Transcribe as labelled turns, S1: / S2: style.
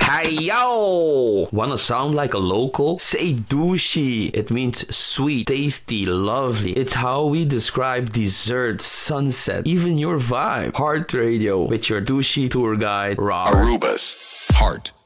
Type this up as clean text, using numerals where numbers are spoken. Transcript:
S1: Hey yo! Wanna sound like a local? Say douchey. It means sweet, tasty, lovely. It's how we describe dessert, sunset, even your vibe. Heart Radio with your douchey tour guide, Rob.
S2: Aruba's Heart